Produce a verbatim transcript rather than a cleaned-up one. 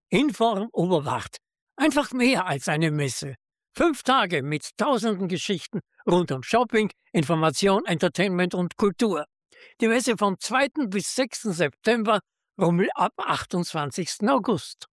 Inform Oberwart. Einfach mehr als eine Messe. Fünf Tage mit tausenden Geschichten rund um Shopping, Information, Entertainment und Kultur. Die Messe vom zweiten bis sechsten September, Rummel ab achtundzwanzigsten August.